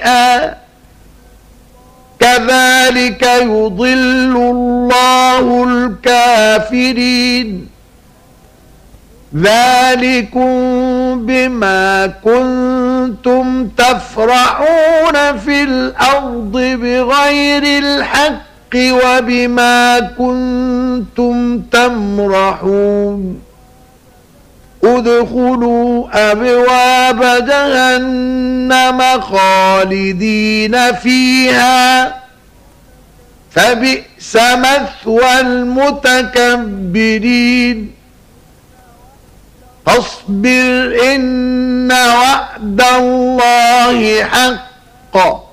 كذلك يضل الله الكافرين ذلكم بما كنتم تفرحون في الأرض بغير الحق وبما كنتم تمرحون ادخلوا أبواب جهنم خالدين فيها فبئس مثوى المتكبرين فاصبر إن وعد الله حق